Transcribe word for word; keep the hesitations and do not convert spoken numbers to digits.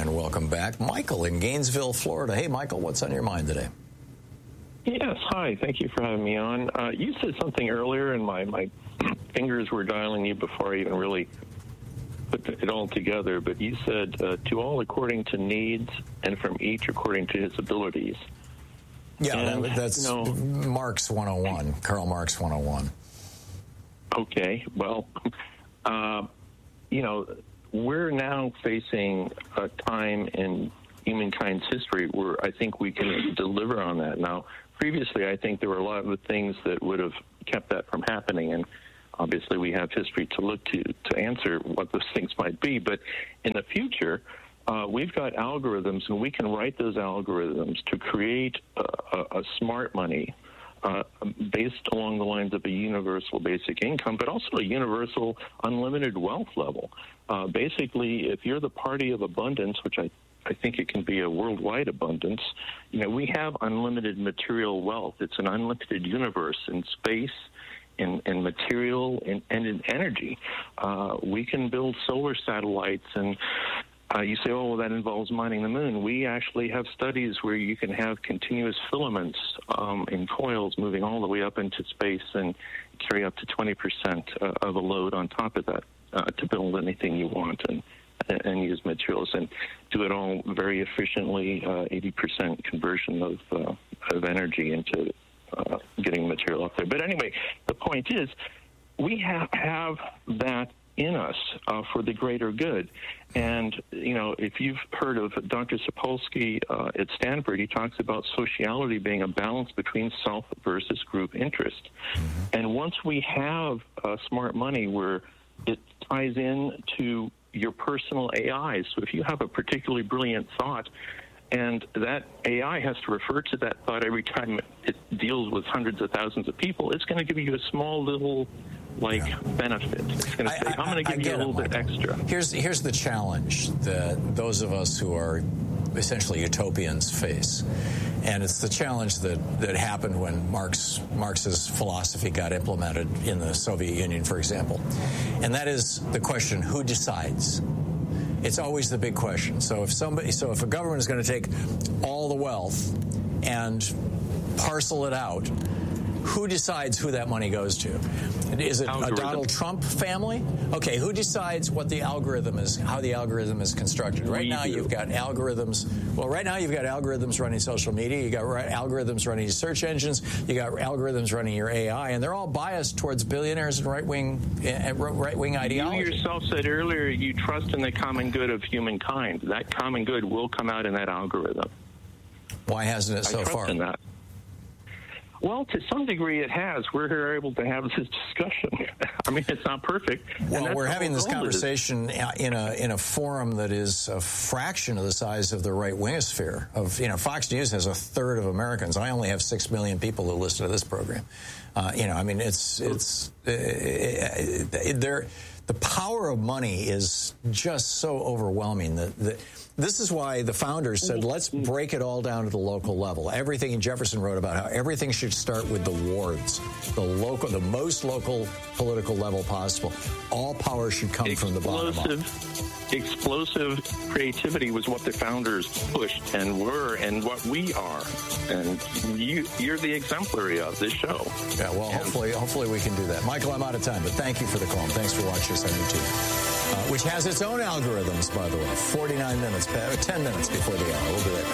And welcome back. Michael in Gainesville, Florida. Hey, Michael, what's on your mind today? Yes, hi. Thank you for having me on. Uh, you said something earlier, and my, my fingers were dialing you before I even really put it all together. But you said, uh, to all according to needs, and from each according to his abilities. Yeah, and, that, that's you know, Marx one oh one, Karl Marx one oh one. Okay, well, uh, you know, we're now facing a time in humankind's history where I think we can deliver on that. Now, previously, I think there were a lot of the things that would have kept that from happening, and obviously we have history to look to to answer what those things might be. But in the future, uh, we've got algorithms, and we can write those algorithms to create a, a, a smart money uh, based along the lines of a universal basic income, but also a universal unlimited wealth level. Uh, basically, if you're the party of abundance, which I I think it can be a worldwide abundance. You know, we have unlimited material wealth. It's an unlimited universe in space, in, in material, in, and in energy. Uh, we can build solar satellites, and uh, you say, oh, well, that involves mining the moon. We actually have studies where you can have continuous filaments um, in coils moving all the way up into space and carry up to twenty percent uh, of a load on top of that uh, to build anything you want. And and use materials and do it all very efficiently, uh, eighty percent conversion of, uh, of energy into uh, getting material up there. But anyway, the point is we have, have that in us uh, for the greater good. And, you know, if you've heard of Doctor Sapolsky uh, at Stanford, he talks about sociality being a balance between self versus group interest. And once we have uh, smart money where it ties in to your personal A I. So if you have a particularly brilliant thought and that A I has to refer to that thought every time it deals with hundreds of thousands of people, it's going to give you a small little, like, yeah. benefit. It's going to say, I, I, I'm going to give you a little it, bit extra. Here's, here's the challenge that those of us who are essentially utopians face. And it's the challenge that, that happened when Marx, Marx's philosophy got implemented in the Soviet Union, for example. And that is the question, who decides? It's always the big question. So if somebody, so if a government is going to take all the wealth and parcel it out, who decides who that money goes to? Is it algorithm. A Donald Trump family? Okay, who decides what the algorithm is, how the algorithm is constructed? Right we now do. You've got algorithms. Well, right now you've got algorithms running social media. You got algorithms running search engines. You got algorithms running your A I, and they're all biased towards billionaires and right-wing uh, right-wing ideology. You yourself said earlier you trust in the common good of humankind. That common good will come out in that algorithm. Why hasn't it so I trust far? In that. Well, to some degree it has. We're able to have this discussion. I mean, it's not perfect. Well, we're having this conversation in a in a forum that is a fraction of the size of the right-wingosphere. Of, you know, Fox News has a third of Americans. I only have six million people who listen to this program. Uh, you know, I mean, it's, it's, uh, there, the power of money is just so overwhelming that, that this is why the founders said, let's break it all down to the local level. Everything, and Jefferson wrote about how everything should start with the wards, the local, the most local political level possible. All power should come Explosive. from the bottom up. Explosive creativity was what the founders pushed and were and what we are. And you, you're the exemplary of this show. Yeah, well, and hopefully hopefully we can do that. Michael, I'm out of time, but thank you for the call. And thanks for watching us on YouTube, uh, which has its own algorithms, by the way. forty-nine minutes, ten minutes before the hour. We'll be right back.